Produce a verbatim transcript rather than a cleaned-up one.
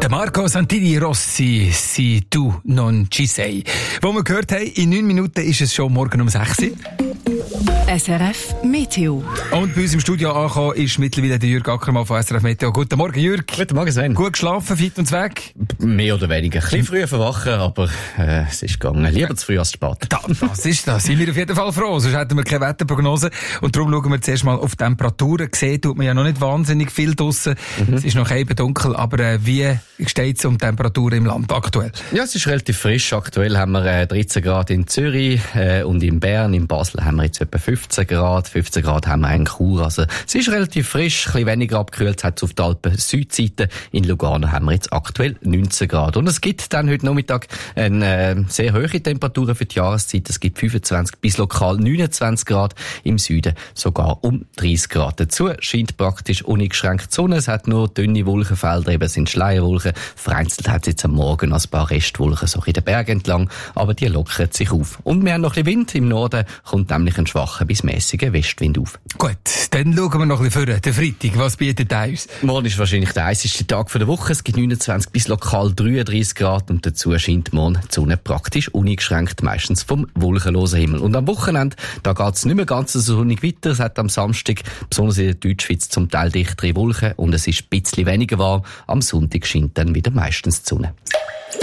Der Marco Santini Rossi, si tu non ci sei. Wo wir gehört haben, in neun Minuten ist es schon morgen um sechs Uhr. S R F Meteo. Und bei uns im Studio angekommen ist mittlerweile der Jürg Ackermann von S R F Meteo. Guten Morgen, Jürg. Guten Morgen, Sven. Gut geschlafen, fit und weg? Mehr oder weniger. Ein bisschen früher verwachen, aber äh, es ist gegangen. Lieber zu früh als zu spät. Da, das ist das. Sind wir auf jeden Fall froh. Sonst hätten wir keine Wetterprognose. Und darum schauen wir zuerst mal auf die Temperaturen. Gesehen tut man ja noch nicht wahnsinnig viel draussen. Mhm. Es ist noch eben dunkel. Aber äh, wie steht es um die Temperaturen im Land aktuell? Ja, es ist relativ frisch. Aktuell haben wir äh, dreizehn Grad in Zürich äh, und in Bern. In Basel haben wir jetzt etwa fünfzehn Grad. fünfzehn Grad haben wir in Chur. Also, es ist relativ frisch, ein bisschen weniger abgekühlt. Hat es auf der Alpen-Südseite. In Lugano haben wir jetzt aktuell neunzehn Grad. Und es gibt dann heute Nachmittag eine äh, sehr hohe Temperatur für die Jahreszeit. Es gibt fünfundzwanzig bis lokal neunundzwanzig Grad. Im Süden sogar um dreißig Grad. Dazu scheint praktisch uneingeschränkt die Sonne. Es hat nur dünne Wolkenfelder, eben sind Schleierwolken. Vereinzelt hat es jetzt am Morgen ein paar Restwolken so in den Bergen entlang, aber die lockern sich auf. Und wir haben noch ein bisschen Wind. Im Norden kommt nämlich ein schwacher bis mäßiger Westwind auf. Gut, dann schauen wir noch ein bisschen vor. Der Freitag, was bietet er uns? Morgen ist wahrscheinlich der heißeste Tag der Woche. Es gibt neunundzwanzig bis lokal dreiunddreißig Grad und dazu scheint morgen die Sonne praktisch uneingeschränkt, meistens vom wolkenlosen Himmel. Und am Wochenende, da geht es nicht mehr ganz so sonnig weiter. Es hat am Samstag, besonders in der Deutschschweiz, zum Teil dichtere Wolken und es ist ein bisschen weniger warm. Am Sonntag scheint dann wieder meistens die Sonne.